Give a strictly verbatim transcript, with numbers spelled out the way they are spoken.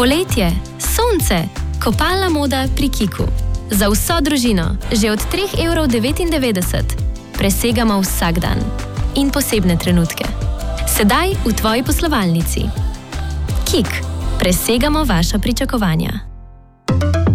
Poletje, sonce, kopalna moda pri Kiku. Za vso družino, že od tri evre devetindevetdeset. Presegamo vsak dan in posebne trenutke. Sedaj v tvoji poslovalnici. Kik, presegamo vaša pričakovanja.